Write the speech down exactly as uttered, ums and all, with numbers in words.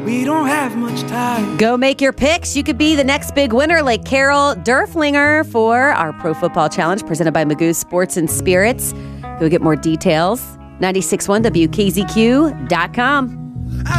We don't have much time. Go make your picks. You could be the next big winner like Carol Durflinger for our Pro Football Challenge presented by Magoo Sports and Spirits. Go get more details. nine six one W K Z Q dot com.